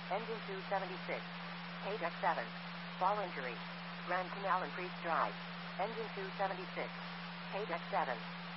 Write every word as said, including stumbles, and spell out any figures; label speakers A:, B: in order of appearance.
A: Engine two seventy-six. K-Deck seven. Fall injury. Grand Canal and Priest Drive. Engine two seventy-six. K-Deck seven.